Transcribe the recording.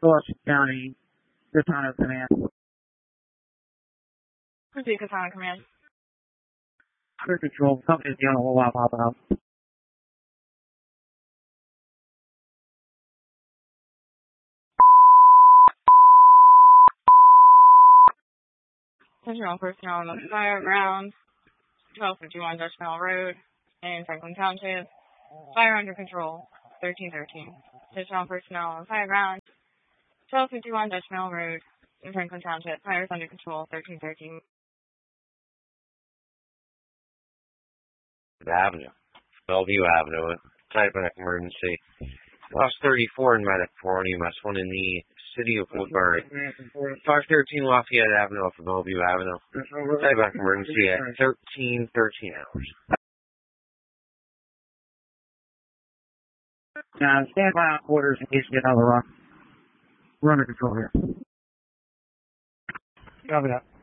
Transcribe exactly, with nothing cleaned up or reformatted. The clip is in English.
Dorset County, Katana Command. Proceed, Katana Command. Clear control, company's the only one pop out. Attention all personnel on the fire ground, twelve fifty-one Dutch Mill Road in Franklin Township. Fire under control, thirteen thirteen. Attention all personnel on the fire ground, twelve fifty-one Dutch Mill Road in Franklin Township. Fire is under control, thirteen thirteen. Avenue, Bellevue Avenue, type of emergency. Lost thirty-four in medic for E M S one in the city of Woodbury. five thirteen Lafayette Avenue off of Bellevue Avenue. Type of emergency at thirteen thirteen hours. Now, stand by on quarters in case you get another run. We're under control here. Copy that.